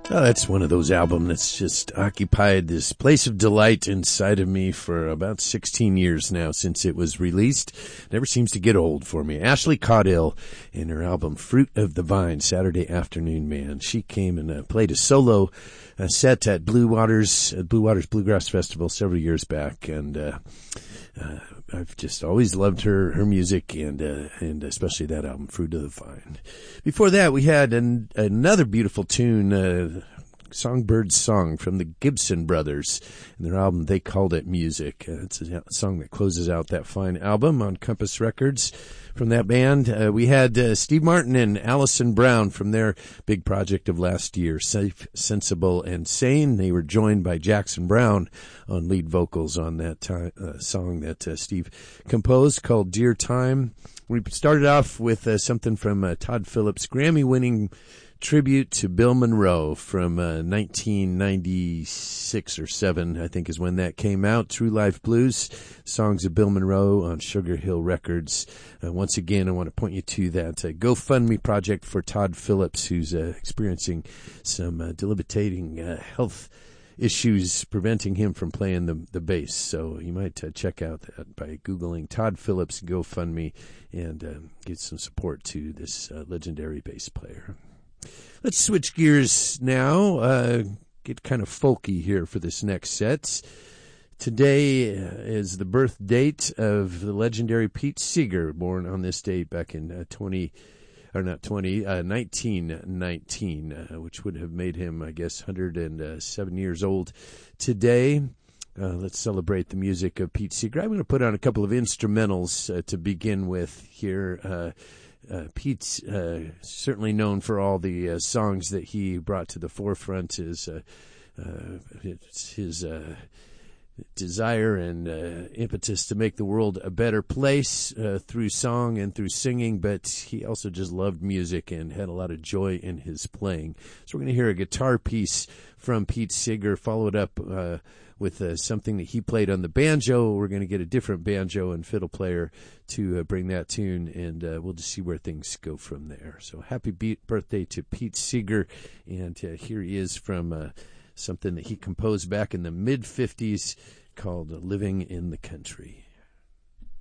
Oh, that's one of those albums that's just occupied this place of delight inside of me for about 16 years now since it was released. Never seems to get old for me. Ashley Caudill in her album Fruit of the Vine, Saturday Afternoon Man. She came and played a solo set at Blue Waters Bluegrass Festival several years back, and I've just always loved her music and especially that album, Fruit of the Vine. Before that, we had another beautiful tune, Songbird's Song from the Gibson Brothers and their album They Called It Music. It's a song that closes out that fine album on Compass Records. From that band, we had Steve Martin and Allison Brown from their big project of last year, Safe, Sensible, and Sane. They were joined by Jackson Brown on lead vocals on that song that Steve composed called Dear Time. We started off with something from Todd Phillips' Grammy-winning tribute to Bill Monroe from 1996 or 7, I think is when that came out. True Life Blues, songs of Bill Monroe on Sugar Hill Records. Once again, I want to point you to that GoFundMe project for Todd Phillips, who's experiencing some debilitating health issues preventing him from playing the bass. So you might check out that by Googling Todd Phillips GoFundMe and get some support to this legendary bass player. Let's switch gears now, get kind of folky here for this next set. Today is the birth date of the legendary Pete Seeger, born on this date back in 1919, which would have made him, I guess, 107 years old today. Let's celebrate the music of Pete Seeger. I'm going to put on a couple of instrumentals to begin with here. Pete's certainly known for all the songs that he brought to the forefront. His desire and impetus to make the world a better place through song and through singing, but he also just loved music and had a lot of joy in his playing. So we're going to hear a guitar piece from Pete Seeger, followed up with something that he played on the banjo. We're going to get a different banjo and fiddle player to bring that tune, and we'll just see where things go from there. So happy birthday to Pete Seeger, and here he is from something that he composed back in the mid-'50s called Living in the Country.